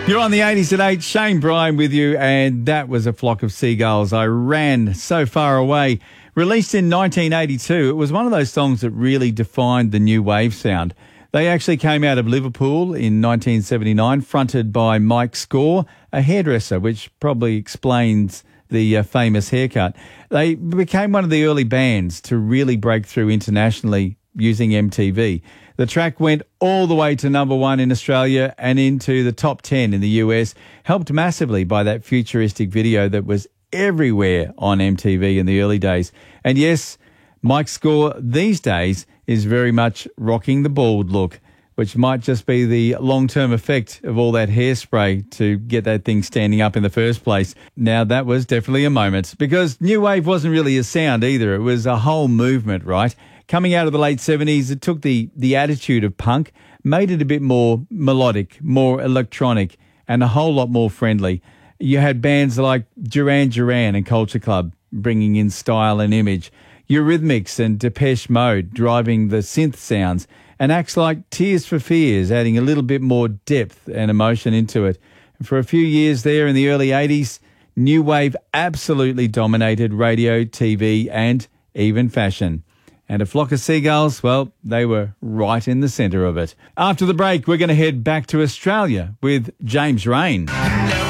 You're on the 80s at 8. Shane Bryan with you, and that was A Flock of Seagulls. I Ran So Far Away. Released in 1982, it was one of those songs that really defined the new wave sound. They actually came out of Liverpool in 1979, fronted by Mike Score, a hairdresser, which probably explains the famous haircut. They became one of the early bands to really break through internationally using MTV. The track went all the way to number 1 in Australia and into the top 10 in the US, helped massively by that futuristic video that was everywhere on MTV in the early days. And yes, Mike Score these days is very much rocking the bald look, which might just be the long-term effect of all that hairspray to get that thing standing up in the first place. Now, that was definitely a moment, because New Wave wasn't really a sound either. It was a whole movement, right? Coming out of the late 70s, it took the attitude of punk, made it a bit more melodic, more electronic, and a whole lot more friendly. You had bands like Duran Duran and Culture Club bringing in style and image, Eurythmics and Depeche Mode driving the synth sounds, and acts like Tears for Fears adding a little bit more depth and emotion into it. And for a few years there in the early 80s, New Wave absolutely dominated radio, TV, and even fashion. And A Flock of Seagulls, well, they were right in the centre of it. After the break, we're going to head back to Australia with James Rain.